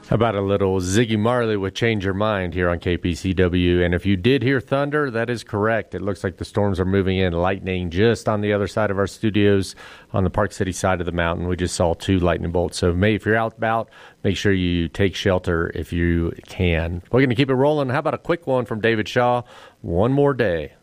How about a little Ziggy Marley with Change Your Mind here on KPCW? And if you did hear thunder, that is correct. It looks like the storms are moving in, lightning just on the other side of our studios on the Park City side of the mountain. We just saw 2 lightning bolts. So, if you're out and about, make sure you take shelter if you can. We're going to keep it rolling. How about a quick one from David Shaw? One more day.